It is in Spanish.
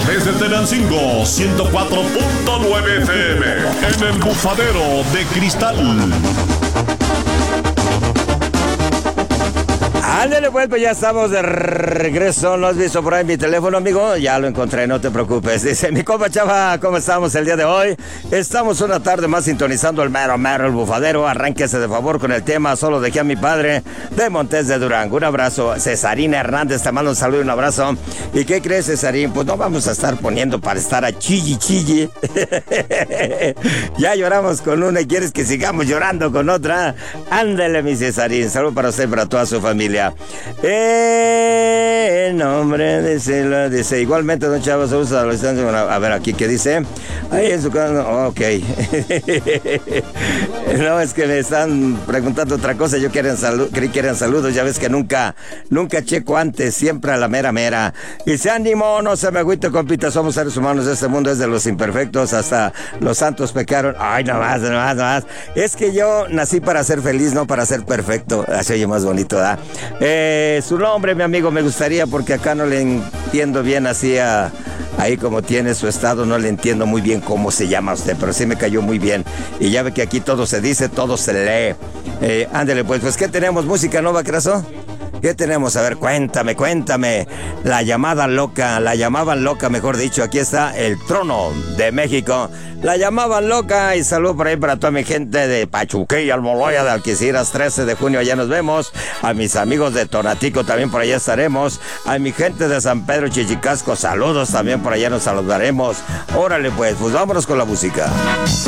Desde Tenancingo, 104.9 FM. En el bufadero de cristal. Ándale, pues ya estamos de regreso. ¿No has visto por ahí mi teléfono, amigo? Ya lo encontré, no te preocupes. Dice, mi compa Chava, ¿cómo estamos el día de hoy? Estamos una tarde más sintonizando el mero, el bufadero. Arránquese de favor con el tema Solo dejé a mi padre, de Montes de Durango. Un abrazo. Cesarina Hernández, te mando un saludo y un abrazo. ¿Y qué crees, Cesarín? Pues no vamos a estar poniendo para estar a chilli. Ya lloramos con una y quieres que sigamos llorando con otra. Ándale, mi Cesarín. Saludo para usted y para toda su familia. Nombre, dice, igualmente, don Chavo, saludos a la distancia. A ver, aquí, ¿qué dice? Ahí en su casa, ok. No, es que me están preguntando otra cosa, yo creí que eran saludos, ya ves que nunca checo antes, siempre a la mera. Y se ánimo, no se me agüite, compita, somos seres humanos, este mundo es de los imperfectos, hasta los santos pecaron. Ay, no más. Es que yo nací para ser feliz, no para ser perfecto. Así oye más bonito, ¿verdad? Su nombre, mi amigo, me gustaría, porque acá no le entiendo bien así ahí como tiene su estado, no le entiendo muy bien cómo se llama usted, pero sí me cayó muy bien. Y ya ve que aquí todo se dice, todo se lee. Ándale, pues, ¿qué tenemos? ¿Música nueva, Craso? ¿Qué tenemos? A ver, cuéntame. La llamaban loca, mejor dicho. Aquí está el trono de México. La llamaban loca. Y salud por ahí para toda mi gente de Pachuquilla, Almoloya, de Algeciras, 13 de junio, allá nos vemos. A mis amigos de Tonatico también por allá estaremos. A mi gente de San Pedro Chichicasco, saludos también por allá nos saludaremos. Órale, pues vámonos con la música.